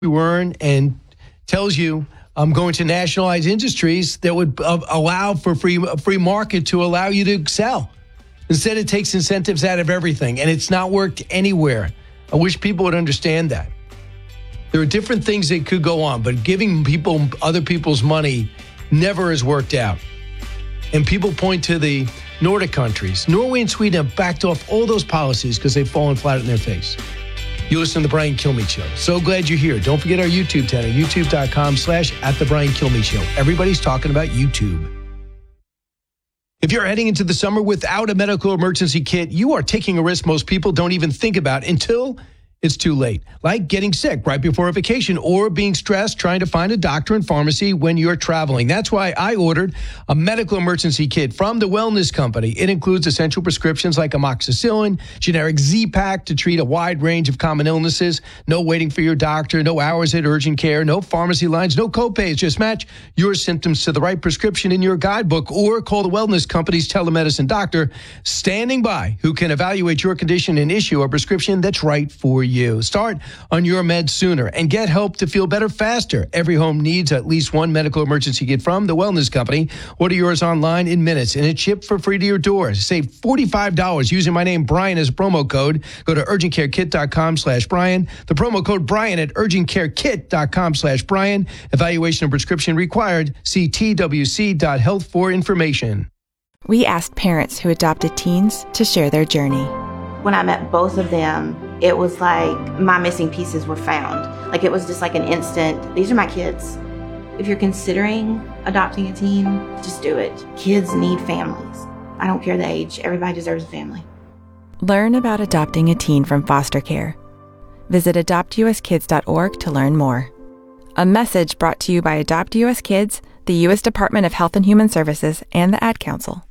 you earn and tells you I'm going to nationalize industries that would allow for a free market to allow you to excel. Instead, it takes incentives out of everything, and it's not worked anywhere. I wish people would understand that. There are different things that could go on, but giving people other people's money never has worked out. And people point to the Nordic countries. Norway and Sweden have backed off all those policies because they've fallen flat on their face. You listen to the Brian Kilmeade Show. So glad you're here. Don't forget our YouTube channel, youtube.com/@the-Brian-Kilmeade-Show. Everybody's talking about YouTube. If you're heading into the summer without a medical emergency kit, you are taking a risk most people don't even think about until it's too late. Like getting sick right before a vacation or being stressed trying to find a doctor and pharmacy when you're traveling. That's why I ordered a medical emergency kit from the Wellness Company. It includes essential prescriptions like amoxicillin, generic Z-Pak to treat a wide range of common illnesses. No waiting for your doctor, no hours at urgent care, no pharmacy lines, no copays. Just match your symptoms to the right prescription in your guidebook or call the Wellness Company's telemedicine doctor standing by who can evaluate your condition and issue a prescription that's right for you. Start on your meds sooner and get help to feel better faster. Every home needs at least one medical emergency kit from the Wellness Company. Order yours online in minutes and it's shipped for free to your door. Save $45 using my name Brian as a promo code. Go to urgentcarekit.com/Brian. The promo code Brian at urgentcarekit.com/Brian. Evaluation and prescription required. See twc.health for information. We asked parents who adopted teens to share their journey. When I met both of them, it was like my missing pieces were found. Like it was just like an instant, these are my kids. If you're considering adopting a teen, just do it. Kids need families. I don't care the age. Everybody deserves a family. Learn about adopting a teen from foster care. Visit adoptuskids.org to learn more. A message brought to you by Adopt US Kids, the U.S. Department of Health and Human Services, and the Ad Council.